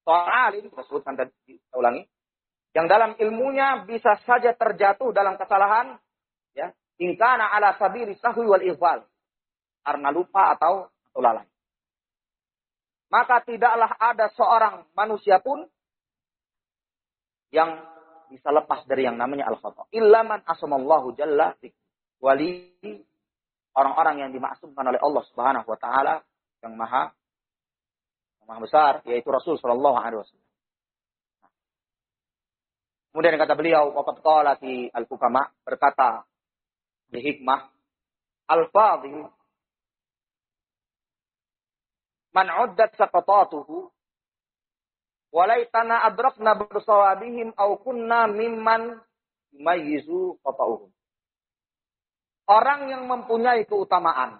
Seorang alim, kita sebutkan tadi, kita ulangi, yang dalam ilmunya bisa saja terjatuh dalam kesalahan, ya, in kana ala sabili sahwi wal ighfal, karena lupa atau lalai. Maka tidaklah ada seorang manusia pun yang bisa lepas dari yang namanya al-khata. Illa man asamallahu jalla wali, orang-orang yang dimaksumkan oleh Allah Subhanahu wa taala yang maha besar, yaitu Rasul sallallahu alaihi wasallam. Kemudian kata beliau, waqad qala fi al-hukama, berkata di hikmah, al-fadhil man uddat saqatatuhu walaitana adrakna bersawabihim aw kunna mimman yumayyizu qata'uhum. Orang yang mempunyai keutamaan.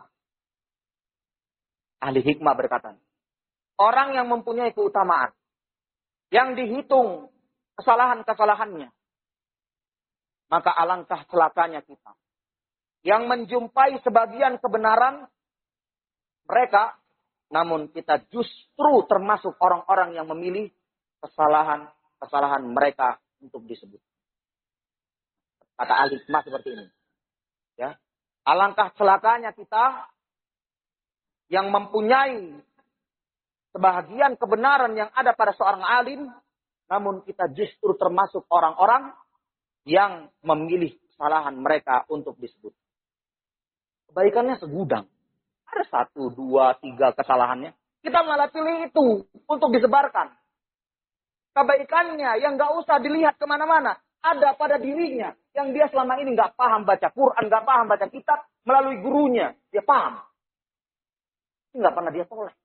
Ahli hikmah berkata, orang yang mempunyai keutamaan, yang dihitung kesalahan-kesalahannya, maka alangkah celakanya kita yang menjumpai sebagian kebenaran mereka, namun kita justru termasuk orang-orang yang memilih kesalahan mereka untuk disebut. Kata ahli hikmah seperti ini. Ya. Alangkah celakanya kita yang mempunyai sebahagian kebenaran yang ada pada seorang alim, namun kita justru termasuk orang-orang yang memilih kesalahan mereka untuk disebut. Kebaikannya segudang. Ada 1, 2, 3 kesalahannya. Kita malah pilih itu untuk disebarkan. Kebaikannya yang gak usah dilihat kemana-mana. Ada pada dirinya. Yang dia selama ini gak paham baca Quran, gak paham baca kitab. Melalui gurunya, dia paham. Ini gak pernah dia toleh.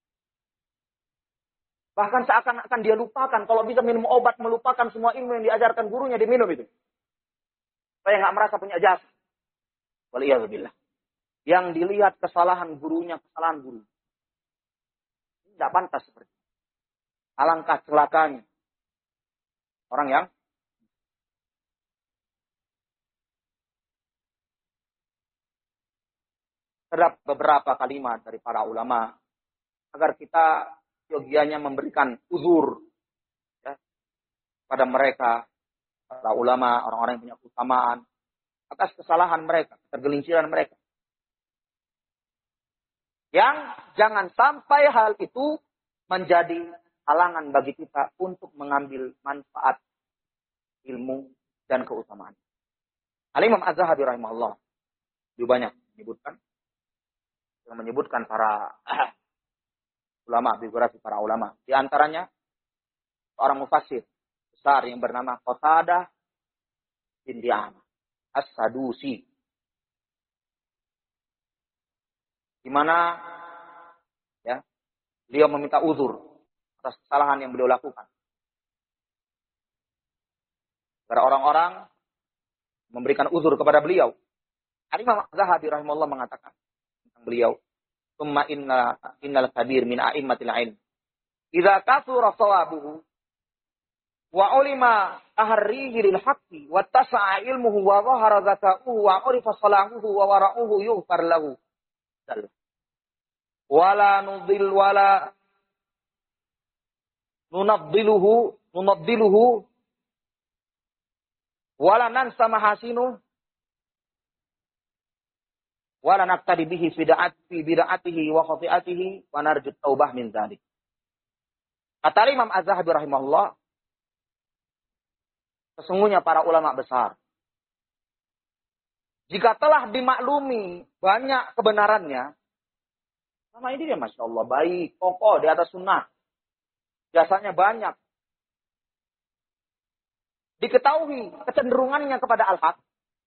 Bahkan seakan-akan dia lupakan. Kalau bisa minum obat, melupakan semua ilmu yang diajarkan gurunya, diminum itu. Supaya gak merasa punya jasa. Waliyahzubillah. Yang dilihat kesalahan gurunya, kesalahan guru. Tidak pantas seperti itu. Alangkah celakanya orang yang terdapat beberapa kalimat dari para ulama agar kita yogianya memberikan uzur, ya, pada mereka, para ulama, orang-orang yang punya keutamaan atas kesalahan mereka, ketergelinciran mereka. Yang jangan sampai hal itu menjadi halangan bagi kita untuk mengambil manfaat ilmu dan keutamaan. Al-Imam Az-Zahabi rahimahullah juga banyak menyebutkan para ulama, biografi para ulama. Di antaranya seorang mufassir besar yang bernama Qatadah bin Di'amah As-Sadusi. Di mana ya, beliau meminta uzur atas kesalahan yang beliau lakukan. Agar orang-orang memberikan uzur kepada beliau. Al-Imam Az-Zahabi rahimahullah mengatakan tentang beliau, "Tsumma innal kabir min a'immatil ilm. Idza kathura shawabuhu wa ulima ahrihi lil haqqi wa tasa'a ilmuhu wa dhahara zaka'uhu wa urifa salahuhu wa wara'uhu yughfar lahu. Wala nudil wala nunaddiluhu wala nansa mahasinu wala naqtadi bihi fi bid'atihi wa khati'atihi wa narju taubah min dzalik." Kata Imam Az-Zahabi rahimahullah, sesungguhnya para ulama besar, jika telah dimaklumi banyak kebenarannya, sama ini dia Masya Allah, baik, kokoh, di atas sunnah. Jasanya banyak. Diketahui kecenderungannya kepada al-haq.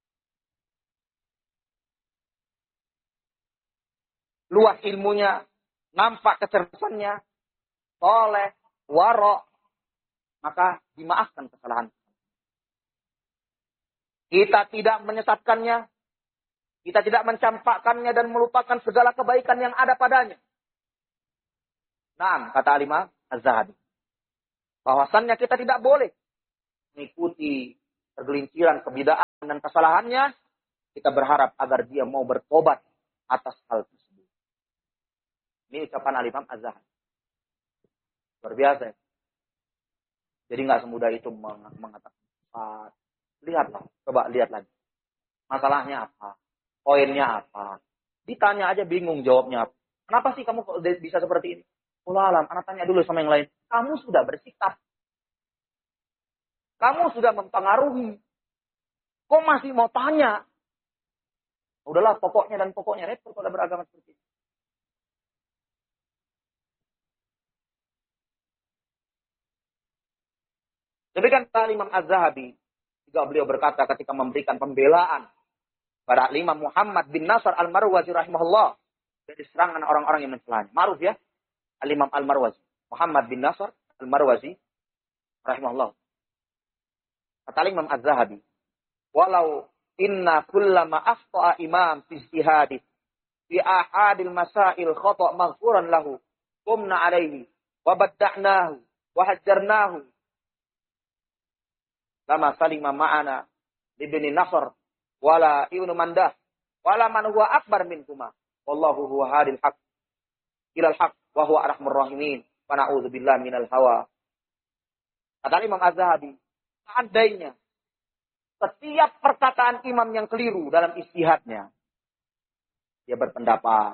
Luas ilmunya, nampak kecerdasannya, soleh, warok, maka dimaafkan kesalahan. Kita tidak menyesatkannya, kita tidak mencampakkannya dan melupakan segala kebaikan yang ada padanya. Nah, kata Imam Az-Zahabi, bahwasannya kita tidak boleh mengikuti tergelinciran kebidaan dan kesalahannya. Kita berharap agar dia mau bertobat atas hal tersebut. Ini ucapan Imam Az-Zahabi. Luar biasa. Jadi nggak semudah itu mengatakan. Lihatlah, coba lihat lagi. Masalahnya apa? Poinnya apa? Ditanya aja bingung jawabnya apa. Kenapa sih kamu kok bisa seperti ini? Allah alam, anak tanya dulu sama yang lain. Kamu sudah bersikap. Kamu sudah mempengaruhi. Kok masih mau tanya? Udahlah, pokoknya dan pokoknya repot kalau beragama seperti itu. Demikian Imam Az-Zahabi juga beliau berkata ketika memberikan pembelaan pada Imam Muhammad bin Nasr Al-Marwazi rahimahullah dari serangan orang-orang yang mencelanya. Ma'ruf ya, Al-Imam Al-Marwazi. Muhammad bin Nasr Al-Marwazi rahimahullah. Kata Imam Az-Zahabi, walau inna kullama akhta'a imam fi ijtihadi fi ahadil masail khata' maghfuran lahu qumna alaihi wa badda'nahu wa hajjarnahu lama salima ma'ana ibni Nasr wala ibnu Mandah wala man huwa akbar minkuma wallahu huwa hadil haq ilal haq wa huwa arhamur rahimin wa na'udzu billahi minal hawa. Kata Imam Az-Zahabi, seandainya setiap perkataan imam yang keliru dalam ijtihadnya, dia berpendapat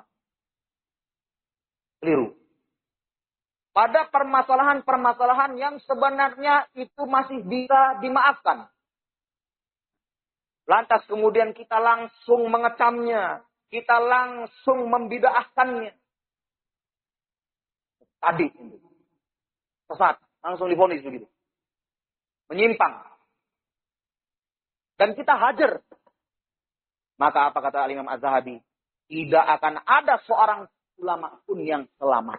keliru pada permasalahan-permasalahan yang sebenarnya itu masih bisa dimaafkan. Lantas kemudian kita langsung mengecamnya, kita langsung membid'ahkannya. Tadi sesat, langsung divonis begitu. Menyimpang. Dan kita hajar. Maka apa kata Imam Az-Zahabi? Tidak akan ada seorang ulama pun yang selamat.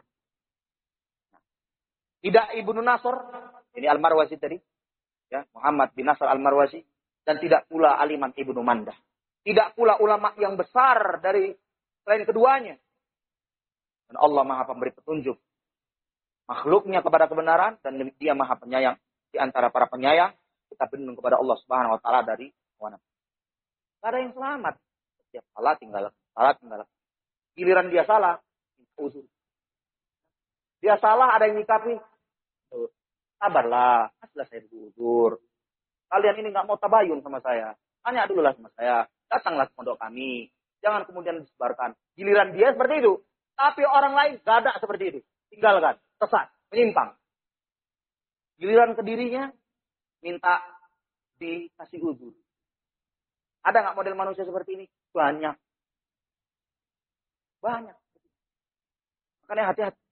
Tidak Ibnu Nasr, ini Al-Marwazi tadi, ya, Muhammad bin Nasr Al-Marwazi, dan tidak pula Al-Imam Ibnu Mandah. Tidak pula ulama yang besar dari selain keduanya. Dan Allah Maha Pemberi petunjuk makhluknya kepada kebenaran, dan Dia Maha Penyayang di antara para penyayang. Kita berlindung kepada Allah Subhanahu wa taala dari hawa nafsu. Tidak ada yang selamat. Setiap salah tinggal. Giliran dia salah, uzur. Dia salah, ada yang nyikapi. Sabarlah, sudah saya uzur. Kalian ini nggak mau tabayun sama saya. Tanya dulu lah sama saya. Datanglah ke pondok kami. Jangan kemudian disebarkan. Giliran dia seperti itu. Tapi orang lain gak ada seperti itu. Tinggalkan, sesat, menyimpang. Giliran ke dirinya, minta dikasih uzur. Ada nggak model manusia seperti ini? Banyak. Makanya hati-hati.